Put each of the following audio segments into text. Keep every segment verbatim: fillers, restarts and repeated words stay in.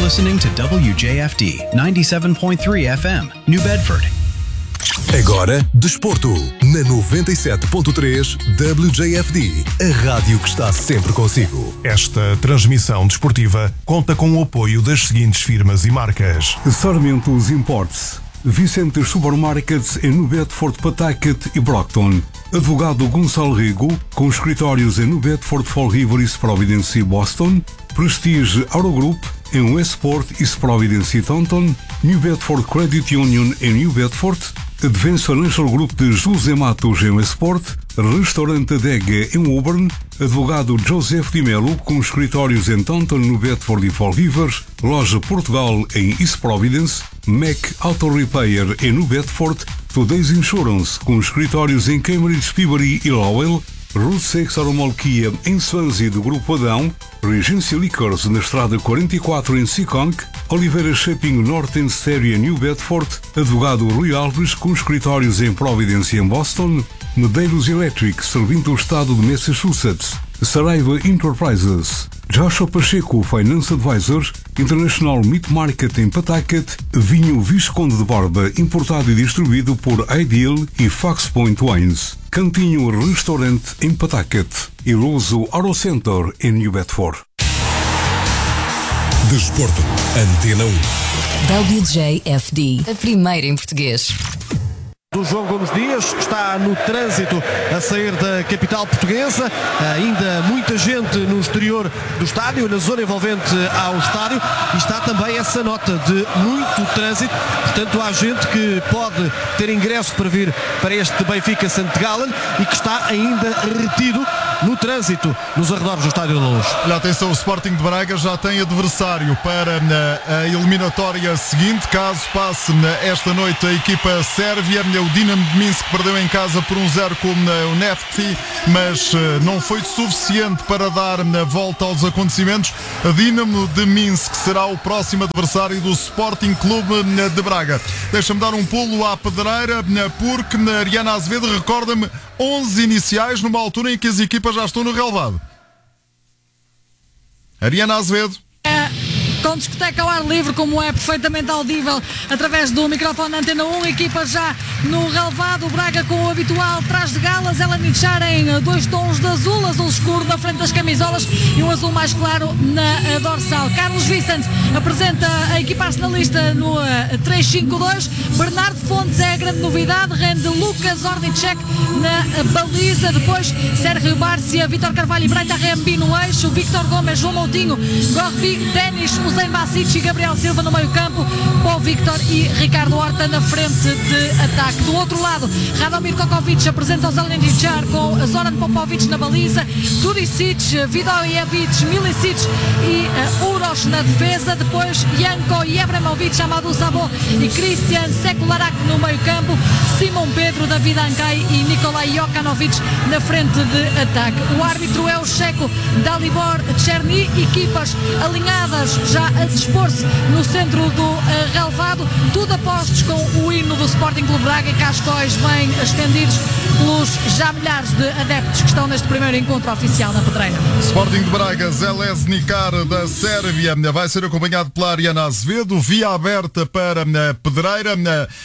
listening to W J F D ninety-seven point three F M, New Bedford. Agora, Desporto, na noventa e sete ponto três W J F D, a rádio que está sempre consigo. Esta transmissão desportiva conta com o apoio das seguintes firmas e marcas: Sarmentos Imports, Vicente Supermarkets em New Bedford, Pawtucket e Brockton. Advogado Gonçalo Rego, com escritórios em New Bedford, Fall River, East Providence e Boston. Prestige Eurogroup em Westport, East Providence e Taunton. New Bedford Credit Union em New Bedford. Advance Financial Group de José Matos em Westport. Restaurante Adega em Woburn. Advogado Joseph Di Melo, com escritórios em Taunton, New Bedford e Fall River. Loja Portugal em East Providence. Mac Auto Repair em New Bedford. Today's Insurance, com escritórios em Cambridge, Peabody e Lowell. Route seis Aromolquia em Swansea do Grupo Adão. Regency Liquors na Estrada quarenta e quatro em Seekonk. Oliveira Shopping North End Stereo em New Bedford. Advogado Rui Alves, com escritórios em Providence e em Boston. Medeiros Electric, servindo o estado de Massachusetts. Saraiva Enterprises. Joshua Pacheco, Finance Advisor. International Meat Market em Pawtucket. Vinho Visconde de Barba, importado e distribuído por Ideal e Fox Point Wines. Cantinho Restaurante em Pawtucket. E Luso Auto Center em New Bedford. Desporto, Antena um. W J F D, a primeira em português. Do João Gomes Dias, está no trânsito a sair da capital portuguesa, ainda muita gente no exterior do estádio, na zona envolvente ao estádio, e está também essa nota de muito trânsito, portanto há gente que pode ter ingresso para vir para este Benfica St Gallen e que está ainda retido no trânsito nos arredores do Estádio da Luz. Olha, atenção, o Sporting de Braga já tem adversário para a eliminatória seguinte, caso passe esta noite a equipa sérvia. O Dinamo de Minsk perdeu em casa por um zero com o Nefti, mas não foi suficiente para dar a volta aos acontecimentos. A Dinamo de Minsk será o próximo adversário do Sporting Clube de Braga. Deixa-me dar um pulo à pedreira, porque a Ariana Azevedo recorda-me onze iniciais numa altura em que as equipas já estão no relevado. Ariana Azevedo. Com discoteca ao ar livre, como é perfeitamente audível através do microfone da Antena um, equipa já no relevado, o Braga com o habitual traje de galas, ela nichar em dois tons de azul, azul escuro na frente das camisolas e um azul mais claro na dorsal. Carlos Vicente apresenta a equipa arsenalista no três cinco dois, Bernardo Fontes é a grande novidade, rende Lucas Ornicek na baliza, depois Sérgio Bárcia, Vítor Carvalho e Breita Rembi no eixo, Victor Gomes, João Moutinho, Gorbi, Denis, Usain Bacic e Gabriel Silva no meio campo, Paul Victor e Ricardo Horta na frente de ataque. Do outro lado, Radomir Kokovic apresenta o Zelenichar com a Zoran Popovic na baliza, Tudicic, Vidojevic, Milicic e uh, Uros na defesa, depois Janko Jebramovic, Amadou Sabo e Christian Sekularak no meio campo, Simon Pedro, David Ancai e Nikolai Jokanovic na frente de ataque. O árbitro é o checo Dalibor Cherny, equipas alinhadas já a dispor-se no centro do uh, relevado, tudo apostos com o hino do Sporting Clube Braga e cascóis bem estendidos pelos já milhares de adeptos que estão neste primeiro encontro oficial na pedreira. Sporting de Braga, Zeleznikar da Sérvia vai ser acompanhado pela Ariana Azevedo, via aberta para a pedreira.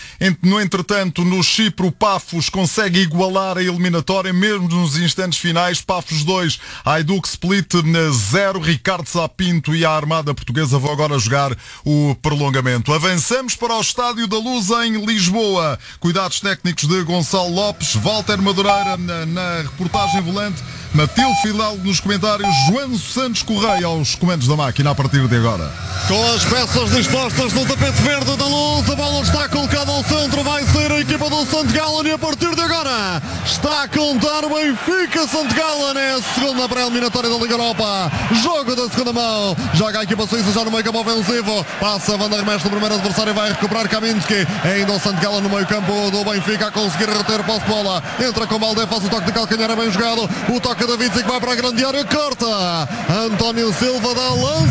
No entretanto, no Chipre, o Pafos consegue igualar a eliminatória mesmo nos instantes finais. Pafos dois, Hajduk Split zero, Ricardo Sapinto e a Armada Portuguesa vão agora jogar o prolongamento. Avançamos para o Estádio da Luz em Lisboa. Cuidados técnicos de Gonçalo Lopes, Walter Madureira na, na reportagem volante, Matilde Fidalgo nos comentários, João Santos Correia aos comandos da máquina a partir de agora. Com as peças dispostas no tapete verde da Luz, a bola está colocada ao centro, vai ser a equipa do St Gallen e a partir de agora está a contar o Benfica St Gallen, é a segunda pré-eliminatória da Liga Europa, jogo da segunda mão, joga a equipa suíça já no meio campo ofensivo, passa a banda remessa do primeiro adversário, vai recuperar Kaminski, ainda o St Gallen no meio campo do Benfica a conseguir reter posse de bola, entra com Balde, faz o toque de calcanhar, é bem jogado, o toque da Vitzik vai para a grande área, corta, António Silva dá lançamento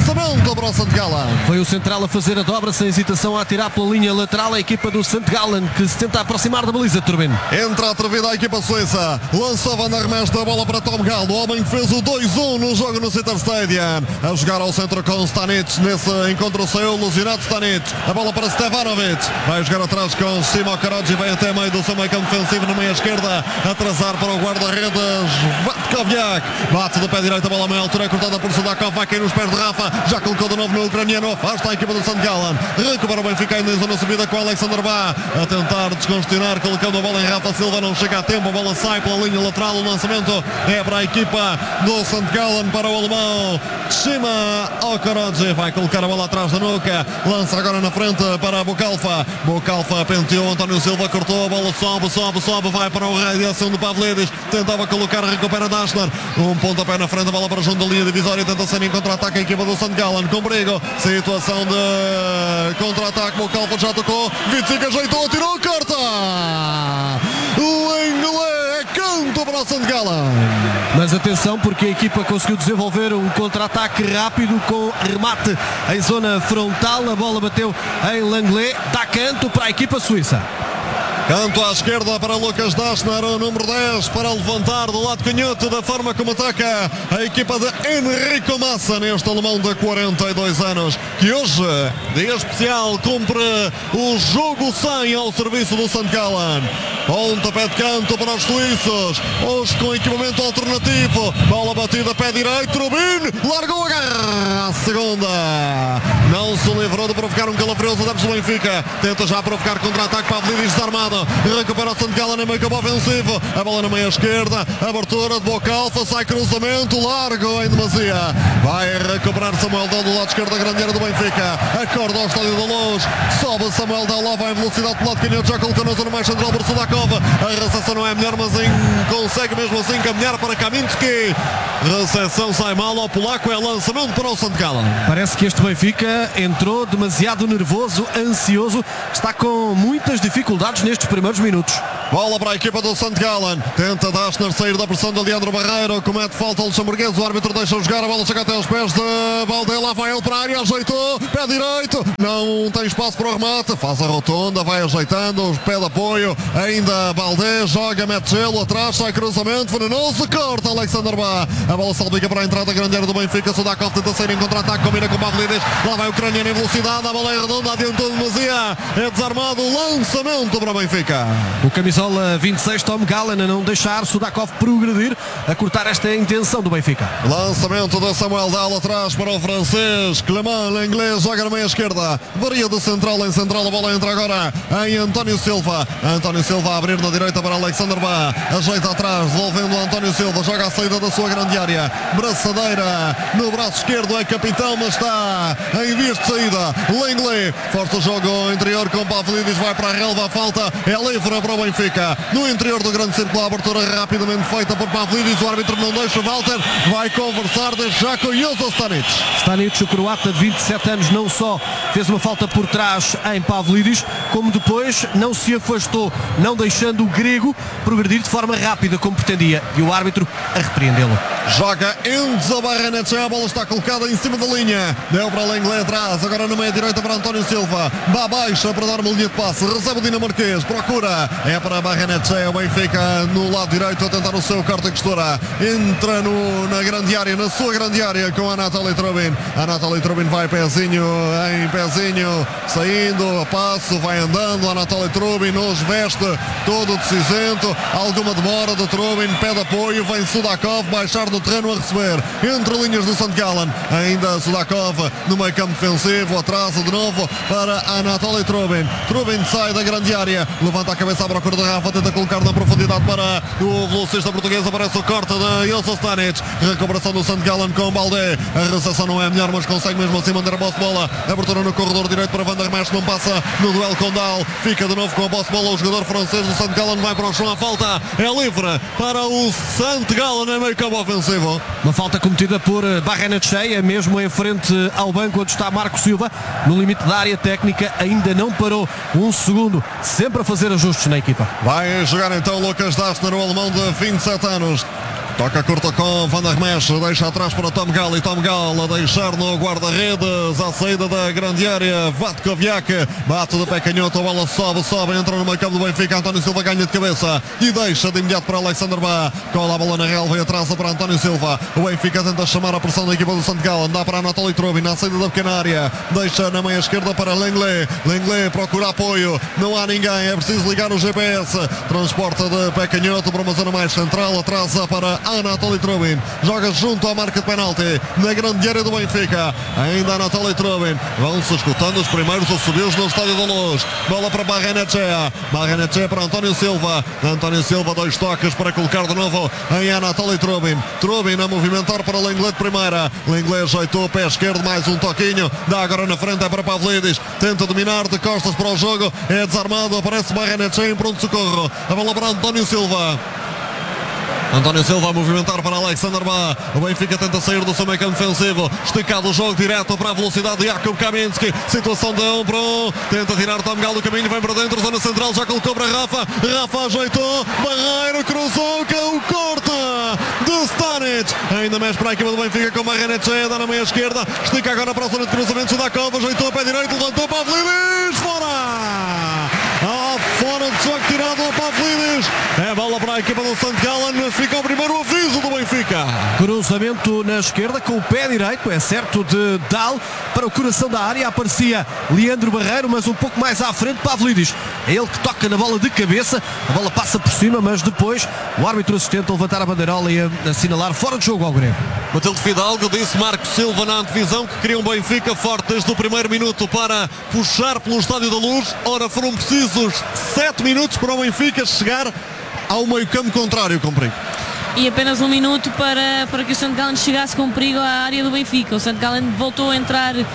canto para o Sant Gallen. Foi o central a fazer a dobra sem hesitação a atirar pela linha lateral a equipa do Sant Gallen, que se tenta aproximar da baliza, Turbino. Entra atrevida a equipa suíça. Lançou Van der Merch da bola para Tom Gall. O homem que fez o dois um no jogo no Citar Stadium. A jogar ao centro com Stanic. Nesse encontro saiu Luzinat Stanic. A bola para Stevanovic. Vai jogar atrás com Simo Karadži. Vai até meio do seu meio campo defensivo na meia esquerda. Atrasar para o guarda-redes Vatkoviak. Bate do pé direito a bola a meia altura. Cortada por Sudakov. Vai cair nos pés de Rafa. Já colocou de novo no ucraniano. Afasta a equipa do Sant Gallen. Recupera o Benfica ainda em zona subida com Alexander Bá. A tentar descongestionar. Colocando a bola em Rafa Silva. Não chega a tempo. A bola sai pela linha lateral. O lançamento é para a equipa do Sant Gallen, para o alemão Shima Okarodji. Vai colocar a bola atrás da nuca. Lança agora na frente para Bukalfa. Bukalfa penteou. António Silva cortou. A bola sobe, sobe, sobe. Vai para o rei de ação do Pavlidis. Tentava colocar. Recupera Dashner. Um pontapé na frente. A bola para junto da linha divisória. Tenta ser em contra-ataque a equipa do Sant Gallen. Com perigo. Situação de contra-ataque. Bukalfa já tocou. Witzik ajeitou. Tirou. Corta. O inglês é canto para o Sant Gallen. Mas atenção, porque a equipa conseguiu desenvolver um contra-ataque rápido com remate em zona frontal. A bola bateu em Langlais. Dá canto para a equipa suíça. Canto à esquerda para Lucas Dashner, o número dez, para levantar do lado canhoto da forma como ataca a equipa de Enrico Massa, neste alemão de quarenta e dois anos, que hoje, dia especial, cumpre o jogo cem ao serviço do Sant Gallen. Pontapé de canto para os suíços, hoje com equipamento alternativo. Bola batida, pé direito, Rubin, largou a garra, a segunda. Não se livrou de provocar um calafrioso adeptos do Benfica. Tenta já provocar contra-ataque para Pavlidis desarmado. Recupera o Sant Gallen em meio campo ofensivo. A bola na meia esquerda. Abertura de Bukalfa. Sai cruzamento. Largo em demasia. Vai recuperar Samuel Dal do lado esquerdo da grande área do Benfica. Acorda ao estádio da Luz. Sobe Samuel Dal lá. Vai em velocidade do lado canhoto. Já colocou na zona mais central para Sudakov. A recepção não é melhor, mas em, consegue mesmo assim caminhar para Kaminski. Recepção sai mal ao polaco. É lançamento para o Sant Gallen. Parece que este Benfica entrou demasiado nervoso, ansioso. Está com muitas dificuldades nestes primeiros minutos. Bola para a equipa do Sant Gallen. Tenta Dashner sair da pressão de Leandro Barreiro. Comete falta o luxemburguês. O árbitro deixa jogar. A bola chega até aos pés de Balde. Lá vai ele para a área. Ajeitou. Pé direito. Não tem espaço para o remate. Faz a rotonda. Vai ajeitando. O pé de apoio. Ainda Balde. Joga. Mete gelo atrás. Sai cruzamento. Venenoso. Corta Alexander Bá. A bola salpica para a entrada grande área do Benfica. Sudakov tenta sair em contra-ataque. Combina com Pavlidis. Lá vai o ucraniano em velocidade. A bola é redonda. Adiantou demasiado. É desarmado. Lançamento para o Benfica. O camisola vinte e seis, Tom Gallen, a não deixar Sudakov progredir, a cortar esta intenção do Benfica. Lançamento da Samuel Dal atrás para o francês. Clement, inglês, joga na meia esquerda. Varia de central em central. A bola entra agora em António Silva. António Silva a abrir na direita para Alexander Bá. Ajeita atrás, devolvendo António Silva. Joga a saída da sua grande área. Braçadeira no braço esquerdo. É capitão, mas está em vias de saída. Langlais força o jogo interior com Pavlidis. Vai para a relva. A falta é livre para o Benfica. No interior do grande círculo, a abertura rapidamente feita por Pavlidis. O árbitro não deixa. Walter vai conversar desde já com Jozo Stanic. Stanic, o croata de vinte e sete anos, não só fez uma falta por trás em Pavlidis, como depois não se afastou, não deixando o grego progredir de forma rápida como pretendia. E o árbitro a repreendê-lo. Joga Enzo Barrenetxea. A bola está colocada em cima da linha. Deu para Langlais atrás. Agora na meia direita para António Silva. Bá baixa para dar uma linha de passe. Recebe o dinamarquês. Procura. É para Barrenetxea. O Benfica no lado direito a tentar o seu corte e costura. Entra no, na grande área, na sua grande área com a Natalie Trubin. A Natalie Trubin vai pezinho em pezinho. Saindo a passo. Vai andando. A Natalie Trubin hoje veste todo de cinzento. Alguma demora de Trubin. Pede apoio. Vem Sudakov baixar no terreno a receber. Entre linhas do Sant Gallen. Ainda Sudakov no meio campo defensivo. Atrasa de novo para a Natalie Trubin. Trubin sai da grande área. Levanta a cabeça à procura da Rafa. Tenta colocar na profundidade para o velocista português. Aparece o corte de Jozo Stanic. Recuperação do Sant Gallen com Balde. A recepção não é melhor, mas consegue mesmo assim manter a posse de bola. Abertura no corredor direito para Van der Merch. Não passa no duelo com Dal. Fica de novo com a posse de bola. O jogador francês do Sant Gallen vai para o chão. A falta é livre para o Sant Gallen em meio campo ofensivo. Uma falta cometida por Barrenetxea, mesmo em frente ao banco onde está Marco Silva, no limite da área técnica. Ainda não parou um segundo, sempre a fazer ajustes na equipa. Vai jogar então Lucas Dashner, o alemão de vinte e sete anos. Toca curta com Van der Mesch, deixa atrás para Tom Gall e Tom Gall a deixar no guarda-redes à saída da grande área. Vatkoviak bate de pé canhoto, a bola sobe, sobe, entra no meio campo do Benfica. António Silva ganha de cabeça e deixa de imediato para Alexander Bá. Cola a bola na relva e atrasa para António Silva. O Benfica tenta chamar a pressão da equipa do Santo Gallen, dá para Anatoly Trubin na saída da pequena área, deixa na meia esquerda para Lenglet. Lenglet procura apoio, não há ninguém, é preciso ligar o G P S. Transporta de pé canhoto para uma zona mais central, atrasa para Anatoly Trubin, joga junto à marca de penalti na grande área do Benfica. Ainda Anatoly Trubin, vão-se escutando os primeiros assobios no Estádio da Luz. Bola para Barrenechea, Barrenechea para António Silva. António Silva, dois toques para colocar de novo em Anatoly Trubin. Trubin a movimentar para Lenglet de primeira. Lenglet ajeitou o pé esquerdo, mais um toquinho, dá agora na frente, é para Pavlidis, tenta dominar de costas para o jogo, é desarmado, aparece Barrenechea em pronto socorro. A bola para António Silva. António Silva a movimentar para Alexander Bá. O Benfica tenta sair do seu meio campo defensivo. Esticado o jogo direto para a velocidade de Jakub Kaminski. Situação de um para um. Tenta tirar Tom Gall do caminho, vem para dentro, zona central, já colocou para Rafa. Rafa ajeitou, Barreiro cruzou, com o corte de Stanic. Ainda mais para a equipa do Benfica com Barrenechea, dá na meia esquerda. Estica agora para a zona de cruzamento, Sudakov ajeitou a pé direito, levantou para Pavlidis, fora! Ah, fora de jogo tirado a Pavlidis. É bola para a equipa do Santo Gallen, mas fica o primeiro aviso do Benfica. Cruzamento na esquerda com o pé direito, é certo, de Dal para o coração da área. Aparecia Leandro Barreiro, mas um pouco mais à frente Pavlidis. É ele que toca na bola de cabeça, a bola passa por cima, mas depois o árbitro assistente a levantar a bandeirola e a assinalar fora de jogo ao Grêmio. Matilde Fidalgo disse Marco Silva na antevisão que queria um Benfica forte desde o primeiro minuto para puxar pelo Estádio da Luz. Ora, foram precisos sete minutos para o Benfica chegar ao meio campo contrário, com perigo. E apenas um minuto para, para que o Santo Gallen chegasse com perigo à área do Benfica. O Santo Gallen voltou a entrar um,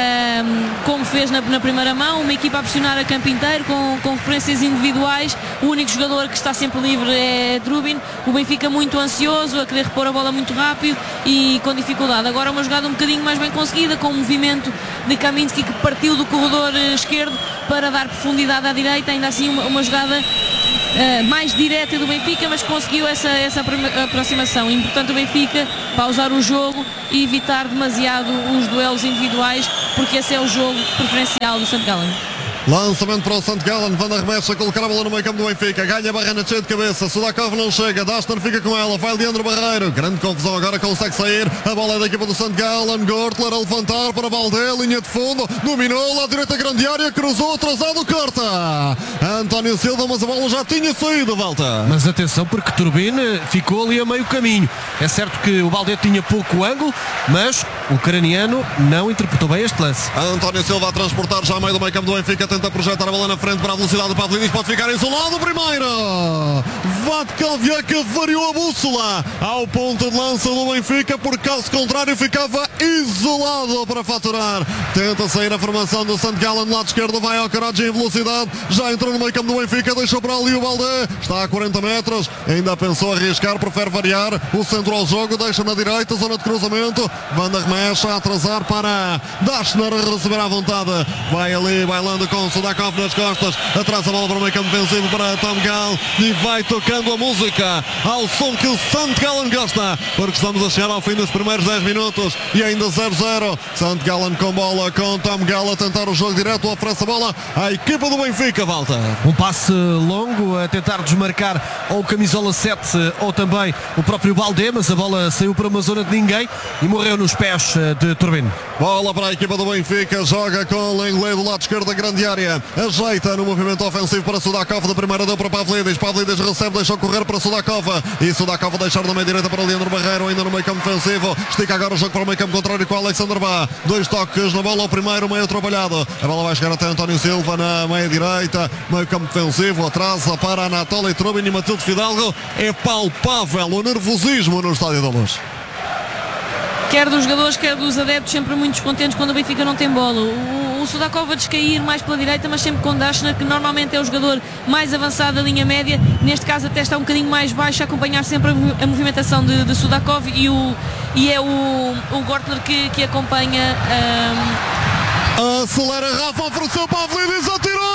como fez na, na primeira mão, uma equipa a pressionar a campo inteiro com, com referências individuais. O único jogador que está sempre livre é Trubin. O Benfica muito ansioso, a querer repor a bola muito rápido e com dificuldade. Agora uma jogada um bocadinho mais bem conseguida, com o movimento de Kaminski que partiu do corredor esquerdo para dar profundidade à direita. Ainda assim uma, uma jogada Uh, mais direta do Benfica, mas conseguiu essa, essa aproximação. Importante o Benfica pausar o jogo e evitar demasiado os duelos individuais, porque esse é o jogo preferencial do Santo Gallen. Lançamento para o Santo Gallen, Van der Mesch a colocar a bola no meio campo do Benfica, ganha Barrenechea de cabeça, Sudakov não chega, Dashner fica com ela, vai Leandro Barreiro, grande confusão agora, consegue sair, a bola é da equipa do Santo Gallen, Gortler a levantar para Baldé, linha de fundo, dominou, lá direita grande área, cruzou, atrasado, corta, António Silva, mas a bola já tinha saído, volta. Mas atenção porque Trubin ficou ali a meio caminho, é certo que o Baldé tinha pouco ângulo, mas o ucraniano não interpretou bem este lance. António Silva a transportar já a meio do meio campo do Benfica, tenta projetar a bola na frente para a velocidade do Pavlidis, pode ficar isolado, primeiro Vatkoviak variou a bússola ao ponto de lança do Benfica, por caso contrário ficava isolado para faturar. Tenta sair a formação do Santo Gallen no lado esquerdo, vai ao Karadzic em velocidade, já entrou no meio campo do Benfica, deixou para ali o Baldé, está a quarenta metros, ainda pensou arriscar, prefere variar o centro ao jogo, deixa na direita, zona de cruzamento, Van der Mesch a atrasar para Dashner receber à vontade, vai ali bailando com Sudakov nas costas, atrasa a bola para o meio campo defensivo para Tom Gall e vai tocando a música ao som que o Santo Gallen gosta, porque estamos a chegar ao fim dos primeiros dez minutos e ainda zero zero. Santo Gallen com bola, com Tom Gall a tentar o jogo direto, oferece a bola à equipa do Benfica, volta. Um passe longo a tentar desmarcar ou o camisola sete ou também o próprio Baldé, mas a bola saiu para uma zona de ninguém e morreu nos pés de Trubin. Bola para a equipa do Benfica, joga com Lenglet do lado esquerdo da grande área, ajeita no movimento ofensivo para Sudakov, da primeira deu para Pavlidis, Pavlidis recebe, deixou correr para Sudakov e Sudakov a deixar na meia direita para Leandro Barreiro, ainda no meio campo defensivo, estica agora o jogo para o meio campo contrário com Alexander Bá, dois toques na bola, o primeiro meio atrapalhado, a bola vai chegar até António Silva na meia direita, meio campo defensivo, atrasa para Anatoly Trubin e Matilde Fidalgo, é palpável o nervosismo no Estádio da Luz. Quer dos jogadores, quer dos adeptos, sempre muito descontentes quando o Benfica não tem bola. O, o Sudakov a descair mais pela direita, mas sempre com Dashner, que normalmente é o jogador mais avançado da linha média. Neste caso até está um bocadinho mais baixo, a acompanhar sempre a, a movimentação de, de Sudakov e, o, e é o, o Gortler que, que acompanha. Um... Acelera Rafa, ofereceu Pavlidis, atirou!